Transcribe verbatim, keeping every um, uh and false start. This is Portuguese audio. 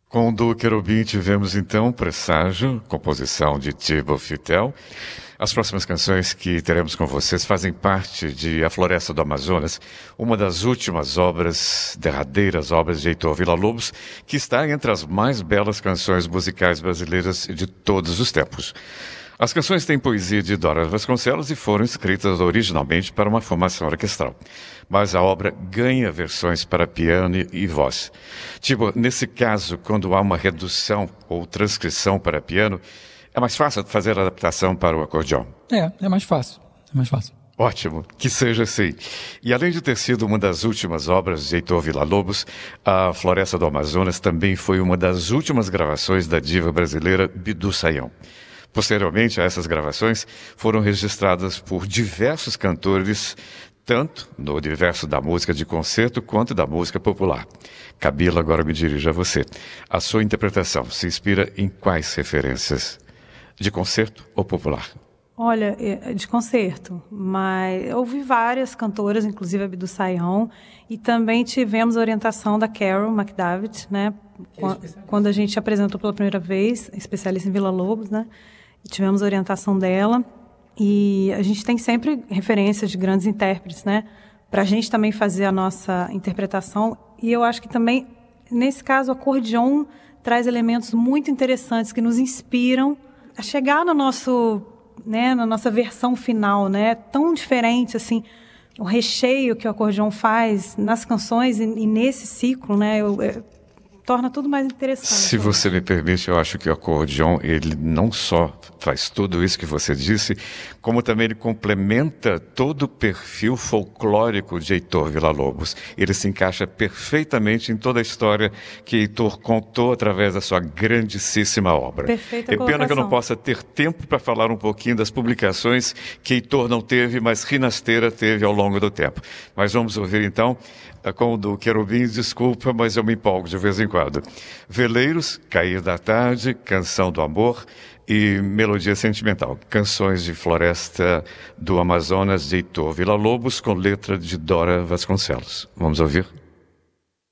Com o do Querubim tivemos então Presságio, composição de Thibaut Fitel. As próximas canções que teremos com vocês fazem parte de A Floresta do Amazonas, uma das últimas obras, derradeiras obras de Heitor Villa-Lobos, que está entre as mais belas canções musicais brasileiras de todos os tempos. As canções têm poesia de Dora Vasconcelos e foram escritas originalmente para uma formação orquestral. Mas a obra ganha versões para piano e voz. Tipo, nesse caso, quando há uma redução ou transcrição para piano, é mais fácil fazer a adaptação para o acordeão. É, é mais fácil. É mais fácil. Ótimo, que seja assim. E além de ter sido uma das últimas obras de Heitor Villa-Lobos, A Floresta do Amazonas também foi uma das últimas gravações da diva brasileira Bidu Sayão. Posteriormente a essas gravações, foram registradas por diversos cantores, tanto no universo da música de concerto quanto da música popular. Camila, agora me dirijo a você. A sua interpretação se inspira em quais referências? De concerto ou popular? Olha, de concerto, mas eu ouvi várias cantoras, inclusive a Bidu Sayão, e também tivemos a orientação da Carol McDavid, né? Quando a gente apresentou pela primeira vez, especialista em Villa-Lobos, né? E tivemos a orientação dela, e a gente tem sempre referências de grandes intérpretes, né? Para a gente também fazer a nossa interpretação, e eu acho que também, nesse caso, o acordeon traz elementos muito interessantes que nos inspiram a chegar no nosso, né, na nossa versão final, né? Tão diferente, assim, o recheio que o acordeon faz nas canções e, e nesse ciclo, né? Eu, eu, torna tudo mais interessante. Se você me permite, eu acho que o acordeon, ele não só faz tudo isso que você disse, como também ele complementa todo o perfil folclórico de Heitor Villa-Lobos. Ele se encaixa perfeitamente em toda a história que Heitor contou através da sua grandíssima obra. Perfeita É pena colocação. que eu não possa ter tempo para falar um pouquinho das publicações que Heitor não teve, mas Rinasteira teve ao longo do tempo. Mas vamos ouvir então, com o do Querubim, desculpa, mas eu me empolgo de vez em quando. Veleiros, Cair da Tarde, Canção do Amor e Melodia Sentimental. Canções de Floresta do Amazonas de Heitor Villa-Lobos com letra de Dora Vasconcelos. Vamos ouvir?